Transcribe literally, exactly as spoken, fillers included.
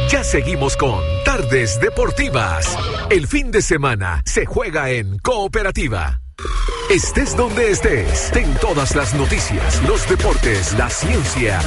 Ya seguimos con Tardes Deportivas. El fin de semana se juega en Cooperativa. Estés donde estés, ten todas las noticias, los deportes, la ciencia,